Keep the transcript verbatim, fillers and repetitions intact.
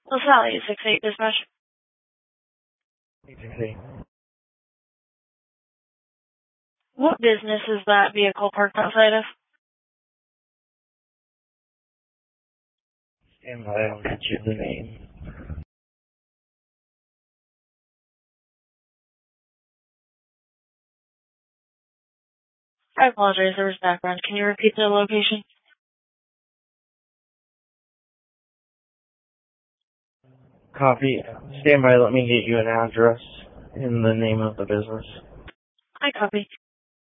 Well, Sally, six eight dispatch. eight six eight. What business is that vehicle parked outside of? Stand by, I'll get you the name. I apologize, there was background. Can you repeat the location? Copy. Stand by, let me get you an address in the name of the business. I copy.